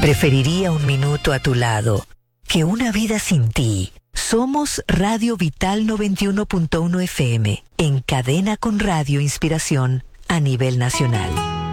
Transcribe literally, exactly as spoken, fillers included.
Preferiría un minuto a tu lado que una vida sin ti. Somos Radio Vital noventa y uno punto uno F M, en cadena con Radio Inspiración a nivel nacional.